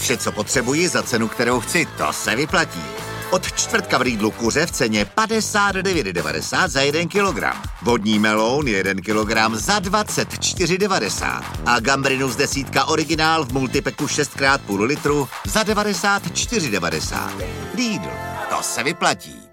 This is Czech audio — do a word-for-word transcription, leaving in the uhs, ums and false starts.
Vše, co potřebuji za cenu, kterou chci, to se vyplatí. Od čtvrtka v Lidlu kuře v ceně padesát devět devadesát za jeden kilogram. Vodní meloun jeden kilogram za dvacet čtyři devadesát. A gambrinus desítka originál v multipeku šest krát půl litru za devadesát čtyři devadesát. Lidl, to se vyplatí.